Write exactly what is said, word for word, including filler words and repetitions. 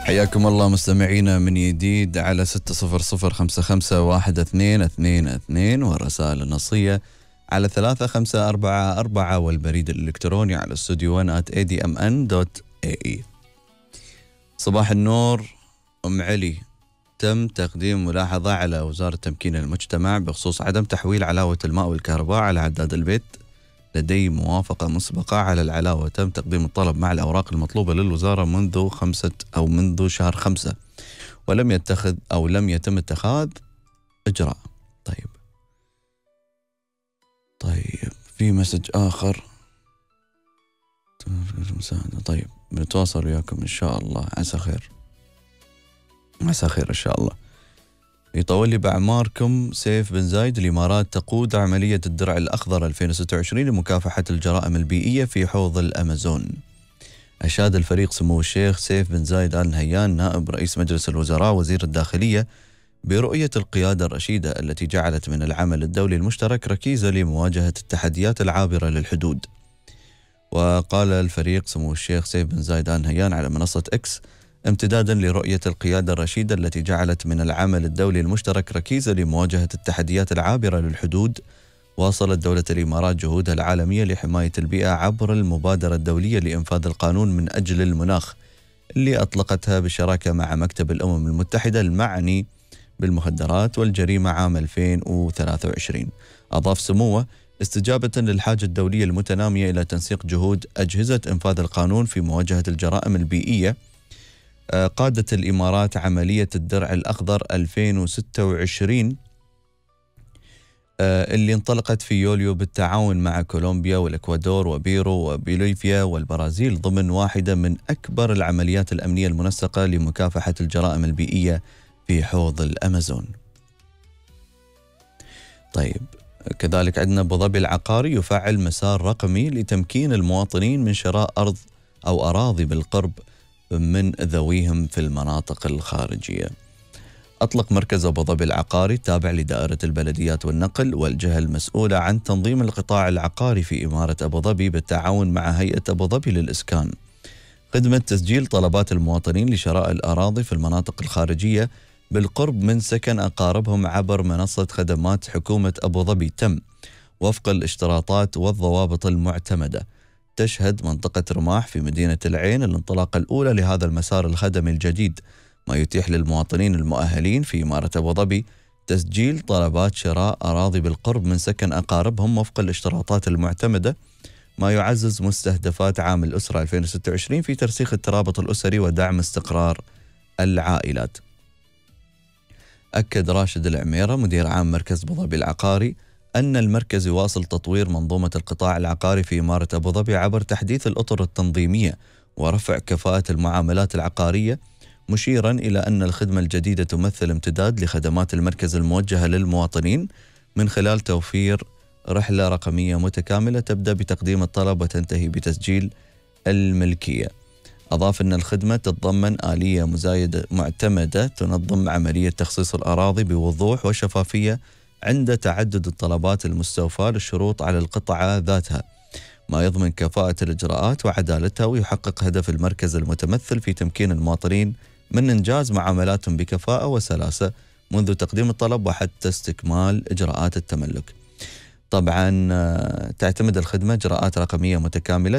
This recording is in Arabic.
حياكم الله مستمعينا من جديد على ستة صفر صفر خمسة خمسة واحد اثنين اثنين اثنين والرسائل النصية على ثلاثة خمسة أربعة أربعة والبريد الإلكتروني على استوديو ون آت إيه دي إم إن دوت إيه إي. صباح النور أم علي، تم تقديم ملاحظة على وزارة تمكين المجتمع بخصوص عدم تحويل علاوة الماء والكهرباء على عداد البيت. لدي موافقة مسبقة على العلاوة، تم تقديم الطلب مع الأوراق المطلوبة للوزارة منذ خمسة أو منذ شهر خمسة ولم يتخذ أو لم يتم اتخاذ إجراء. طيب طيب في مسج آخر. طيب بنتواصل وياكم إن شاء الله. عسى خير عسى خير إن شاء الله. يطول لي بأعماركم سيف بن زايد. الإمارات تقود عملية الدرع الأخضر ألفين وستة وعشرين لمكافحة الجرائم البيئية في حوض الأمازون. أشاد الفريق سمو الشيخ سيف بن زايد آل نهيان نائب رئيس مجلس الوزراء وزير الداخلية برؤية القيادة الرشيدة التي جعلت من العمل الدولي المشترك ركيزة لمواجهة التحديات العابرة للحدود. وقال الفريق سمو الشيخ سيف بن زايد آل نهيان على منصة إكس امتدادا لرؤية القيادة الرشيدة التي جعلت من العمل الدولي المشترك ركيزة لمواجهة التحديات العابرة للحدود، واصلت دولة الإمارات جهودها العالمية لحماية البيئة عبر المبادرة الدولية لإنفاذ القانون من أجل المناخ اللي أطلقتها بالشراكة مع مكتب الأمم المتحدة المعني بالمخدرات والجريمة عام ألفين وثلاثة وعشرين. أضاف سموه استجابة للحاجة الدولية المتنامية إلى تنسيق جهود أجهزة إنفاذ القانون في مواجهة الجرائم البيئية، قادت الإمارات عملية الدرع الأخضر ألفين وستة وعشرين اللي انطلقت في يوليو بالتعاون مع كولومبيا والإكوادور وبيرو وبوليفيا والبرازيل ضمن واحدة من أكبر العمليات الأمنية المنسقة لمكافحة الجرائم البيئية في حوض الأمازون. طيب كذلك عندنا أبو ظبي العقاري يفعل مسار رقمي لتمكين المواطنين من شراء أرض أو أراضي بالقرب من ذويهم في المناطق الخارجية. أطلق مركز أبو ظبي العقاري التابع لدائرة البلديات والنقل والجهة المسؤولة عن تنظيم القطاع العقاري في إمارة أبو ظبي بالتعاون مع هيئة أبو ظبي للإسكان خدمة تسجيل طلبات المواطنين لشراء الأراضي في المناطق الخارجية بالقرب من سكن أقاربهم عبر منصة خدمات حكومة أبو ظبي تم وفق الاشتراطات والضوابط المعتمدة. تشهد منطقة رماح في مدينة العين الانطلاقة الأولى لهذا المسار الخدمي الجديد، ما يتيح للمواطنين المؤهلين في إمارة أبو ظبي تسجيل طلبات شراء أراضي بالقرب من سكن أقاربهم وفق الاشتراطات المعتمدة، ما يعزز مستهدفات عام الأسرة ألفين وستة وعشرين في ترسيخ الترابط الأسري ودعم استقرار العائلات. أكد راشد العميرة مدير عام مركز أبو ظبي العقاري أن المركز يواصل تطوير منظومة القطاع العقاري في إمارة أبو ظبي عبر تحديث الأطر التنظيمية ورفع كفاءة المعاملات العقارية، مشيرا إلى أن الخدمة الجديدة تمثل امتداد لخدمات المركز الموجهة للمواطنين من خلال توفير رحلة رقمية متكاملة تبدأ بتقديم الطلب وتنتهي بتسجيل الملكية. أضاف أن الخدمة تتضمن آلية مزايدة معتمدة تنظم عملية تخصيص الأراضي بوضوح وشفافية عند تعدد الطلبات المستوفاة للشروط على القطعة ذاتها، ما يضمن كفاءة الإجراءات وعدالتها ويحقق هدف المركز المتمثل في تمكين المواطنين من إنجاز معاملاتهم بكفاءة وسلاسة منذ تقديم الطلب وحتى استكمال إجراءات التملك. طبعا تعتمد الخدمة إجراءات رقمية متكاملة